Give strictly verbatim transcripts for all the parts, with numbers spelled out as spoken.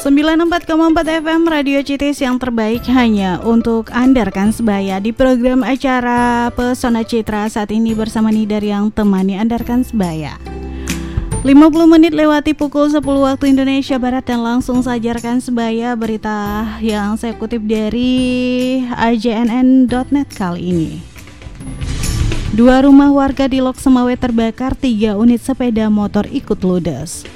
sembilan puluh empat koma empat F M Radio Citis yang terbaik hanya untuk Anda rekan sebaya. Di program acara Pesona Citra saat ini bersama Nidar yang temani Anda rekan sebaya. lima puluh menit lewati pukul sepuluh waktu Indonesia Barat dan langsung saja rekan sebaya berita yang saya kutip dari A J N N dot net kali ini. Dua rumah warga di Lok Semawe terbakar, tiga unit sepeda motor ikut ludes.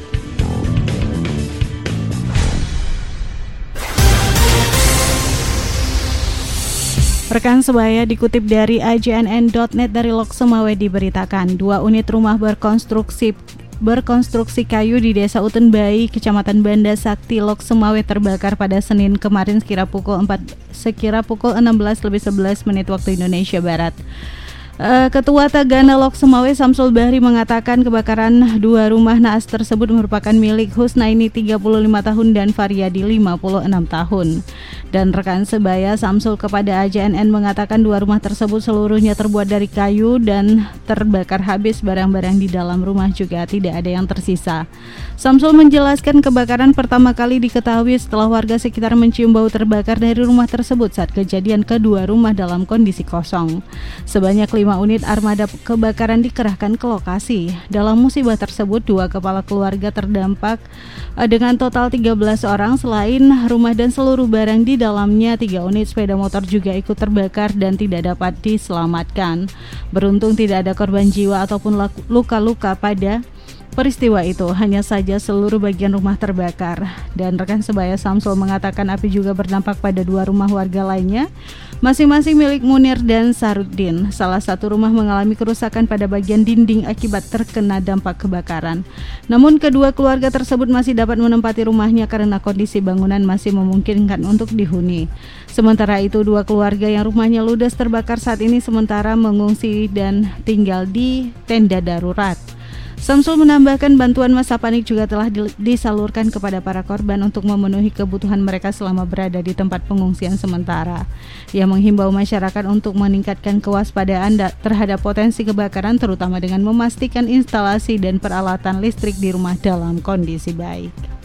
Rekan sebaya, dikutip dari A J N N dot net dari Lok Semawe diberitakan dua unit rumah berkonstruksi berkonstruksi kayu di Desa Utenbai, Kecamatan Banda Sakti, Lok Semawe terbakar pada Senin kemarin sekira pukul empat sekira pukul enam belas lebih sebelas menit waktu Indonesia Barat. Uh, Ketua Tagana Lok Semawe Samsul Bahri mengatakan kebakaran dua rumah naas tersebut merupakan milik Husnaini tiga puluh lima tahun dan Faryadi lima puluh enam tahun. Dan rekan sebaya, Samsul kepada A J N N mengatakan dua rumah tersebut seluruhnya terbuat dari kayu dan terbakar habis, barang-barang di dalam rumah juga tidak ada yang tersisa. Samsul menjelaskan kebakaran pertama kali diketahui setelah warga sekitar mencium bau terbakar dari rumah tersebut saat kejadian kedua rumah dalam kondisi kosong. Sebanyak lima unit armada kebakaran dikerahkan ke lokasi. Dalam musibah tersebut, dua kepala keluarga terdampak dengan total tiga belas orang. Selain rumah dan seluruh barang di dalamnya, tiga unit sepeda motor juga ikut terbakar dan tidak dapat diselamatkan. Beruntung tidak ada korban jiwa ataupun luka-luka pada peristiwa itu, hanya saja seluruh bagian rumah terbakar. Dan rekan sebaya, Samsul mengatakan api juga berdampak pada dua rumah warga lainnya, masing-masing milik Munir dan Saruddin. Salah satu rumah mengalami kerusakan pada bagian dinding akibat terkena dampak kebakaran. Namun kedua keluarga tersebut masih dapat menempati rumahnya karena kondisi bangunan masih memungkinkan untuk dihuni. Sementara itu, dua keluarga yang rumahnya ludes terbakar saat ini sementara mengungsi dan tinggal di tenda darurat. Samsul menambahkan bantuan masa panik juga telah disalurkan kepada para korban untuk memenuhi kebutuhan mereka selama berada di tempat pengungsian sementara. Ia menghimbau masyarakat untuk meningkatkan kewaspadaan terhadap potensi kebakaran, terutama dengan memastikan instalasi dan peralatan listrik di rumah dalam kondisi baik.